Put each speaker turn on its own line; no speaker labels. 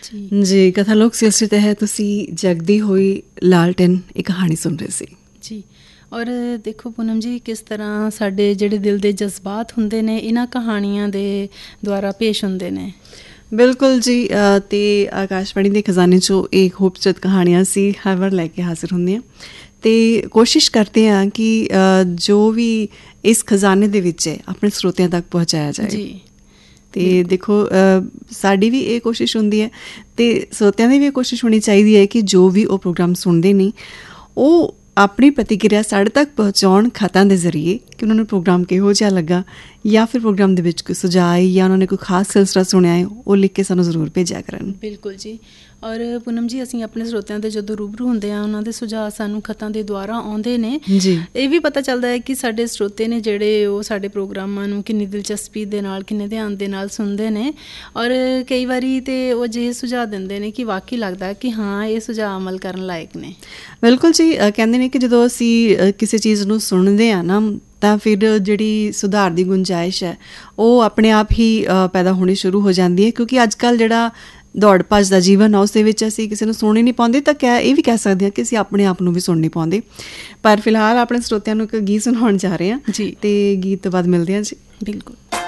ਜੀ ਕਥਾ ਲੋਕ ਸਿਲਸਿਲੇ ਤਹਿਤ ਤੁਸੀਂ ਜਗਦੀ ਹੋਈ ਲਾਲਟਨ ਇੱਕ ਕਹਾਣੀ ਸੁਣ ਰਹੇ ਸੀ
ਜੀ। ਔਰ ਦੇਖੋ ਪੂਨਮ ਜੀ, ਕਿਸ ਤਰ੍ਹਾਂ ਸਾਡੇ ਜਿਹੜੇ ਦਿਲ ਦੇ ਜਜ਼ਬਾਤ ਹੁੰਦੇ ਨੇ ਇਹਨਾਂ ਕਹਾਣੀਆਂ ਦੇ ਦੁਆਰਾ ਪੇਸ਼ ਹੁੰਦੇ ਨੇ।
ਬਿਲਕੁਲ ਜੀ। ਅਤੇ ਆਕਾਸ਼ਵਾਣੀ ਦੇ ਖਜ਼ਾਨੇ 'ਚੋਂ ਇਹ ਖੂਬਸੂਰਤ ਕਹਾਣੀਆਂ ਸੀ ਹਰ ਵਾਰ ਲੈ ਕੇ ਹਾਜ਼ਰ ਹੁੰਦੇ ਹਾਂ ਅਤੇ ਕੋਸ਼ਿਸ਼ ਕਰਦੇ ਹਾਂ ਕਿ ਜੋ ਵੀ ਇਸ ਖਜ਼ਾਨੇ ਦੇ ਵਿੱਚ ਹੈ ਆਪਣੇ ਸਰੋਤਿਆਂ ਤੱਕ ਪਹੁੰਚਾਇਆ ਜਾਏ
ਜੀ।
ਅਤੇ ਦੇਖੋ ਸਾਡੀ ਵੀ ਇਹ ਕੋਸ਼ਿਸ਼ ਹੁੰਦੀ ਹੈ ਅਤੇ ਸਰੋਤਿਆਂ ਦੀ ਵੀ ਇਹ ਕੋਸ਼ਿਸ਼ ਹੋਣੀ ਚਾਹੀਦੀ ਹੈ ਕਿ ਜੋ ਵੀ ਉਹ ਪ੍ਰੋਗਰਾਮ ਸੁਣਦੇ ਨੇ ਉਹ ਆਪਣੀ ਪ੍ਰਤੀਕਿਰਿਆ ਸਾਡੇ ਤੱਕ ਪਹੁੰਚਾਉਣ ਖਤਾਂ ਦੇ ਜ਼ਰੀਏ ਕਿ ਉਹਨਾਂ ਨੂੰ ਪ੍ਰੋਗਰਾਮ ਕਿਹੋ ਜਿਹਾ ਲੱਗਾ ਜਾਂ ਫਿਰ ਪ੍ਰੋਗਰਾਮ ਦੇ ਵਿੱਚ ਕੋਈ ਸੁਝਾਅ ਜਾਂ ਉਹਨਾਂ ਨੇ ਕੋਈ ਖਾਸ ਸਿਲਸਿਲਾ ਸੁਣਿਆ ਹੈ ਉਹ ਲਿਖ ਕੇ ਸਾਨੂੰ ਜ਼ਰੂਰ ਭੇਜਿਆ ਕਰਨ।
ਬਿਲਕੁਲ ਜੀ। ਔਰ ਪੂਨਮ ਜੀ, ਅਸੀਂ ਆਪਣੇ ਸਰੋਤਿਆਂ ਦੇ ਜਦੋਂ ਰੂਬਰੂ ਹੁੰਦੇ ਹਾਂ ਉਹਨਾਂ ਦੇ ਸੁਝਾਅ ਸਾਨੂੰ ਖਤਾਂ ਦੇ ਦੁਆਰਾ ਆਉਂਦੇ ਨੇ
ਜੀ। ਇਹ
ਵੀ ਪਤਾ ਚੱਲਦਾ ਹੈ ਕਿ ਸਾਡੇ ਸਰੋਤੇ ਨੇ ਜਿਹੜੇ ਉਹ ਸਾਡੇ ਪ੍ਰੋਗਰਾਮਾਂ ਨੂੰ ਕਿੰਨੀ ਦਿਲਚਸਪੀ ਦੇ ਨਾਲ, ਕਿੰਨੇ ਧਿਆਨ ਦੇ ਨਾਲ ਸੁਣਦੇ ਨੇ। ਔਰ ਕਈ ਵਾਰੀ ਤਾਂ ਉਹ ਅਜਿਹੇ ਸੁਝਾਅ ਦਿੰਦੇ ਨੇ ਕਿ ਵਾਕਈ ਲੱਗਦਾ ਕਿ ਹਾਂ ਇਹ ਸੁਝਾਅ ਅਮਲ ਕਰਨ ਲਾਇਕ ਨੇ।
ਬਿਲਕੁਲ ਜੀ। ਕਹਿੰਦੇ ਨੇ ਕਿ ਜਦੋਂ ਅਸੀਂ ਕਿਸੇ ਚੀਜ਼ ਨੂੰ ਸੁਣਦੇ ਹਾਂ ਨਾ ਤਾਂ ਫਿਰ ਜਿਹੜੀ ਸੁਧਾਰ ਦੀ ਗੁੰਜਾਇਸ਼ ਹੈ ਉਹ ਆਪਣੇ ਆਪ ਹੀ ਪੈਦਾ ਹੋਣੀ ਸ਼ੁਰੂ ਹੋ ਜਾਂਦੀ ਹੈ, ਕਿਉਂਕਿ ਅੱਜ ਕੱਲ੍ਹ ਜਿਹੜਾ ਦੌੜ ਭੱਜ ਦਾ ਜੀਵਨ ਆ ਉਸ ਦੇ ਵਿੱਚ ਅਸੀਂ ਕਿਸੇ ਨੂੰ ਸੁਣ ਹੀ ਨਹੀਂ ਪਾਉਂਦੇ ਤਾਂ ਇਹ ਵੀ ਕਹਿ ਸਕਦੇ ਹਾਂ ਕਿ ਅਸੀਂ ਆਪਣੇ ਆਪ ਨੂੰ ਵੀ ਸੁਣ ਨਹੀਂ ਪਾਉਂਦੇ। ਪਰ ਫਿਲਹਾਲ ਆਪਣੇ ਸਰੋਤਿਆਂ ਨੂੰ ਇੱਕ ਗੀਤ ਸੁਣਾਉਣ ਜਾ ਰਹੇ ਹਾਂ ਜੀ ਅਤੇ ਗੀਤ ਤੋਂ ਬਾਅਦ ਮਿਲਦੇ ਹਾਂ ਜੀ।
ਬਿਲਕੁਲ।